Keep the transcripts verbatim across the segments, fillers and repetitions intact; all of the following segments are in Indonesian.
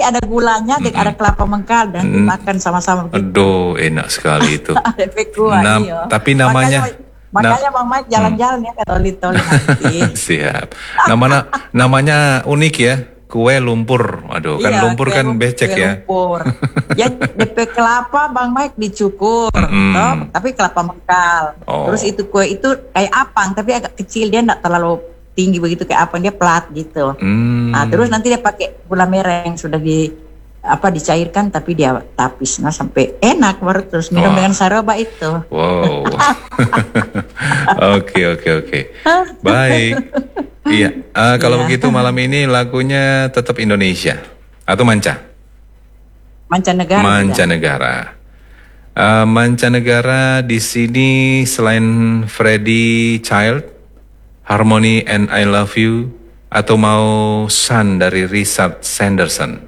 nanti ada gulanya, mm -mm. ada kelapa mengkal dan mm. makan sama-sama begitu. Aduh, enak sekali itu. Ada kuah, nah, iya. Tapi namanya makanya, makanya nah, Bang Mike jalan-jalan hmm. ya ke toli-toli nanti. Siap. Nama namanya unik ya. Kue lumpur, aduh kan iya, lumpur kan becek ya. Lumpur. Ya D P kelapa Bang Mike dicukur, mm-hmm. toh, tapi kelapa mengkal. Oh. Terus itu kue itu kayak apang tapi agak kecil, dia enggak terlalu tinggi begitu kayak apang, dia plat gitu. Mm. Nah, terus nanti dia pakai gula merah yang sudah di apa dicairkan tapi dia tapis, nah sampai enak baru terus minum wow. dengan saroba itu. Wow. Oke oke oke. Baik. Iya, uh, kalau yeah. begitu malam ini lagunya tetap Indonesia atau manca? Mancanegara. Mancanegara. Uh, mancanegara di sini selain Freddie Child, Harmony and I Love You, atau mau Sun dari Richard Sanderson?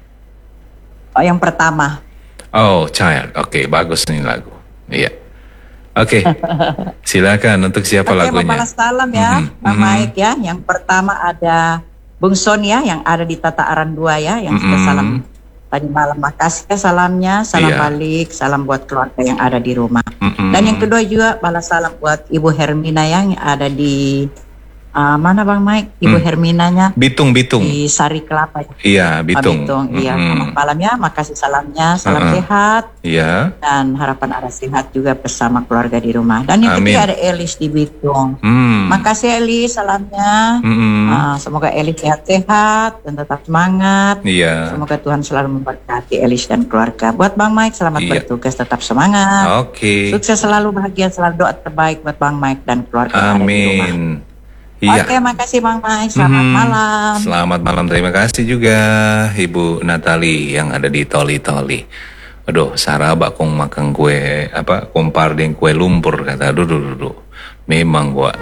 Oh, yang pertama. Oh, Child. Oke, okay, bagus nih lagu. Iya. Oke, okay. Silakan untuk siapa okay, lagunya? Bapak salam ya, mm-hmm. Pak Mike ya. Yang pertama ada Bung Son ya, yang ada di Tata Aran dua ya, yang mm-hmm. sudah salam tadi malam. Makasih ya salamnya, salam yeah. balik, salam buat keluarga yang ada di rumah. Mm-hmm. Dan yang kedua juga balas salam buat Ibu Hermina yang ada di uh, mana Bang Mike? Ibu mm. Herminanya? Bitung, Bitung. Di Sari Kelapa. Iya, Bitung. Oh, Bitung, mm-hmm. iya. Selamat malam ya, makasih salamnya, salam uh-uh. sehat. Iya. Dan harapan arah sehat juga bersama keluarga di rumah. Dan yang Amin. Ketiga ada Elis di Bitung. Mm. Makasih Elis salamnya. Mm-hmm. Uh, semoga Elis sehat-sehat dan tetap semangat. Iya. Semoga Tuhan selalu memberkati Elis dan keluarga. Buat Bang Mike selamat iya. bertugas, tetap semangat. Oke. Okay. Sukses selalu, bahagia selalu, doa terbaik buat Bang Mike dan keluarga yang ada di rumah. Iya. Oke, makasih Bang Mike. Selamat hmm, malam. Selamat malam. Terima kasih juga Ibu Natali yang ada di Toli-Toli. Aduh, saraba kong makan kue apa kompar dengan kue lumpur kata. Aduh, aduh, aduh. Memang gua.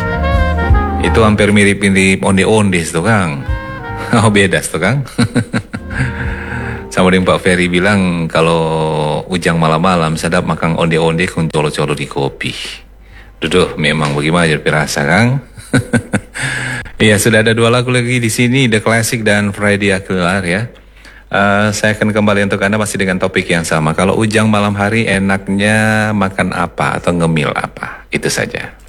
Itu hampir mirip-mirip onde-onde tuh Kang. Oh, beda tuh Kang. Sama dengan Pak Ferry bilang kalau ujang malam-malam sadap makan onde-onde kun colo-colo di kopi. Duduh, memang bagaimana jadi perasa Kang? Iya, sudah ada dua lagu lagi di sini, The Classic dan Friday Aguilar ya. Uh, saya akan kembali untuk Anda masih dengan topik yang sama. Kalau ujang malam hari enaknya makan apa atau ngemil apa? Itu saja.